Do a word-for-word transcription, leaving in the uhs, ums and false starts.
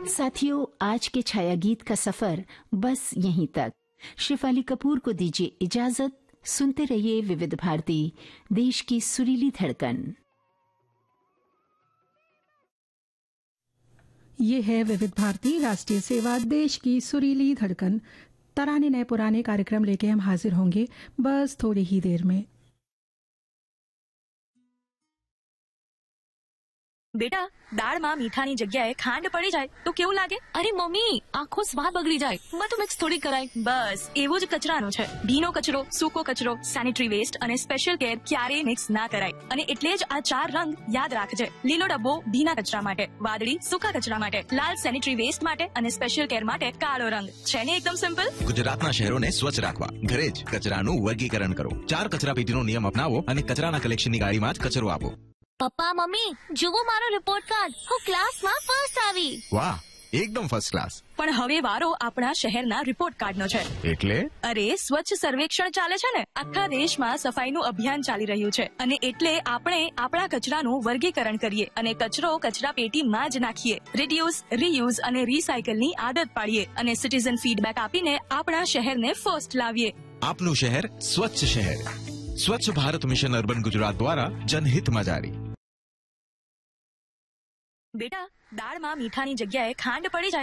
साथियों, आज के छाया गीत का सफर बस यहीं तक। शेफाली कपूर को दीजिए इजाजत। सुनते रहिए विविध भारती, देश की सुरीली धड़कन। ये है विविध भारती, राष्ट्रीय सेवा, देश की सुरीली धड़कन। तराने नए पुराने कार्यक्रम लेके हम हाजिर होंगे बस थोड़ी ही देर में। बेटा, દાળમાં મીઠાની જગ્યાએ ખાંડ પડી જાય તો કેવું લાગે? અરે મમ્મી, આખો સ્વાદ બગડી જાય. બધું મિક્સ થોડી કરાય. બસ એવું જ કચરાનું છે. ભીનો કચરો, સૂકો કચરો, સેનિટરી વેસ્ટ અને સ્પેશિયલ કેર ક્યારેય મિક્સ ના કરાય. અને એટલે જ આ ચાર રંગ યાદ રાખજે. લીલો ડબ્બો ભીના કચરા માટે, વાદળી સૂકા કચરા માટે, લાલ સેનિટરી વેસ્ટ માટે અને સ્પેશિયલ કેર માટે કાળો રંગ. છે ને એકદમ સિમ્પલ? ગુજરાતના શહેરોને સ્વચ્છ રાખવા ઘરે જ કચરાનું વર્ગીકરણ કરો. ચાર કચરાપેટીનો નિયમ અપનાવો અને કચરાના કલેક્શનની ગાડીમાં જ કચરો આપો. પપ્પા મમ્મી, જુઓ મારો રિપોર્ટ કાર્ડ. હું ક્લાસમાં ફર્સ્ટ આવી. વાહ, એકદમ ફર્સ્ટ ક્લાસ. પણ હવે વારો આપણા શહેરના રિપોર્ટ કાર્ડનો છે. એટલે? અરે, સ્વચ્છ સર્વેક્ષણ ચાલે છે ને. આખા દેશમાં સફાઈનું અભિયાન ચાલી રહ્યું છે અને એટલે આપણે આપણા કચરાનું વર્ગીકરણ કરીએ અને કચરો કચરા પેટીમાં જ નાખીએ. રિડ્યુસ, રીયુઝ અને રીસાયકલની આદત પાડીએ અને સિટીઝન ફીડબેક આપીને આપણા શહેરને ફર્સ્ટ લાવીએ. આપનું શહેર સ્વચ્છ શહેર. સ્વચ્છ ભારત મિશન અર્બન ગુજરાત દ્વારા જનહિતમાં જારી. બેટા, દાળમાં મીઠાની જગ્યાએ ખાંડ પડી જાય